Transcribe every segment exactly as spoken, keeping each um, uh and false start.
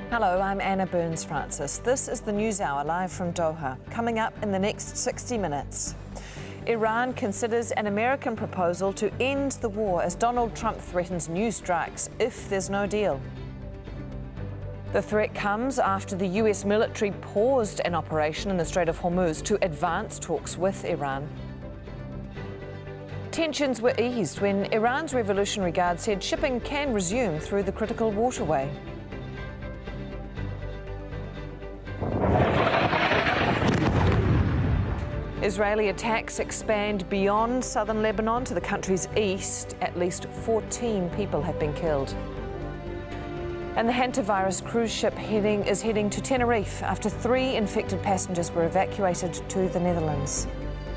Hello, I'm Anna Burns-Francis. This is the News Hour live from Doha. Coming up in the next sixty minutes. Iran considers an American proposal to end the war as Donald Trump threatens new strikes if there's no deal. The threat comes after the U S military paused an operation in the Strait of Hormuz to advance talks with Iran. Tensions were eased when Iran's Revolutionary Guard said shipping can resume through the critical waterway. Israeli attacks expand beyond southern Lebanon to the country's east. At least fourteen people have been killed. And the hantavirus cruise ship heading is heading to Tenerife after three infected passengers were evacuated to the Netherlands.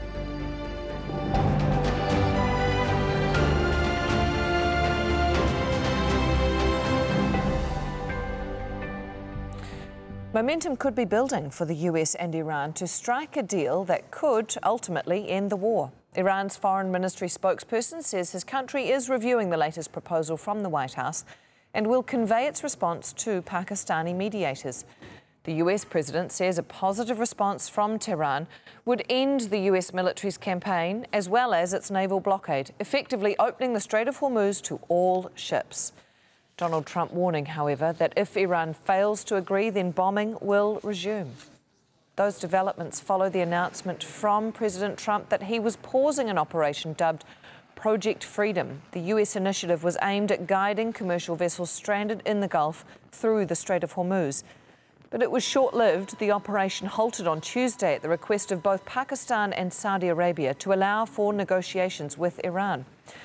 Momentum could be building for the U S and Iran to strike a deal that could ultimately end the war. Iran's foreign ministry spokesperson says his country is reviewing the latest proposal from the White House and will convey its response to Pakistani mediators. The U S president says a positive response from Tehran would end the U S military's campaign as well as its naval blockade, effectively opening the Strait of Hormuz to all ships. Donald Trump warning, however, that if Iran fails to agree, then bombing will resume. Those developments follow the announcement from President Trump that he was pausing an operation dubbed Project Freedom. The U S initiative was aimed at guiding commercial vessels stranded in the Gulf through the Strait of Hormuz. But it was short-lived. The operation halted on Tuesday at the request of both Pakistan and Saudi Arabia to allow for negotiations with Iran.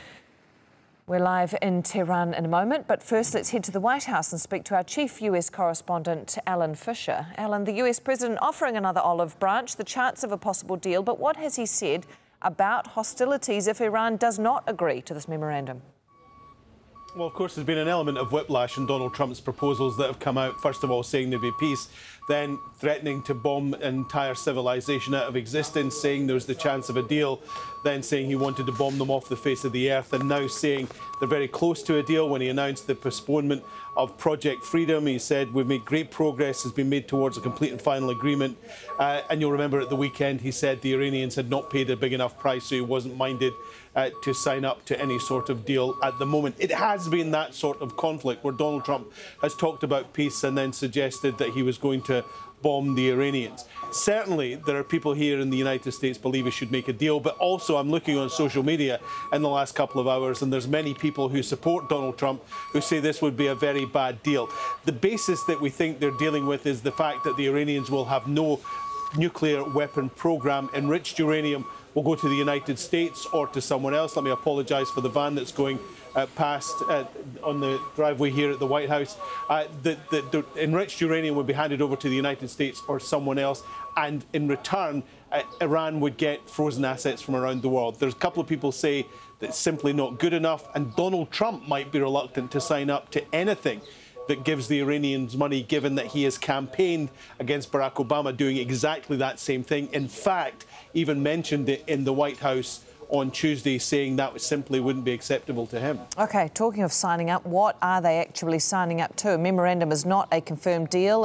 We're live in Tehran in a moment, but first let's head to the White House and speak to our chief U S correspondent, Alan Fisher. Alan, the U S president offering another olive branch, the chance of a possible deal, but what has he said about hostilities if Iran does not agree to this memorandum? Well, of course, there's been an element of whiplash in Donald Trump's proposals that have come out, first of all saying there'd be peace, then threatening to bomb entire civilization out of existence, saying there's the chance of a deal, then saying he wanted to bomb them off the face of the earth, and now saying they're very close to a deal. When he announced the postponement of Project Freedom, he said, we've made great progress, has been made towards a complete and final agreement. Uh, and you'll remember at the weekend, he said the Iranians had not paid a big enough price, so he wasn't minded uh, to sign up to any sort of deal at the moment. It has been that sort of conflict where Donald Trump has talked about peace and then suggested that he was going to bomb the Iranians. Certainly, there are people here in the United States believe he should make a deal, but also I'm looking on social media in the last couple of hours, and there's many people who support Donald Trump who say this would be a very bad deal. The basis that we think they're dealing with is the fact that the Iranians will have no nuclear weapon program. Enriched uranium will go to the United States or to someone else. Let me apologise for the van that's going uh, past uh, on the driveway here at the White House. Uh, the, the, the enriched uranium would be handed over to the United States or someone else, and in return, uh, Iran would get frozen assets from around the world. There's a couple of people say that's simply not good enough, and Donald Trump might be reluctant to sign up to anything that gives the Iranians money, given that he has campaigned against Barack Obama doing exactly that same thing. In fact, even mentioned it in the White House on Tuesday, saying that simply wouldn't be acceptable to him. OK, talking of signing up, what are they actually signing up to? A memorandum is not a confirmed deal.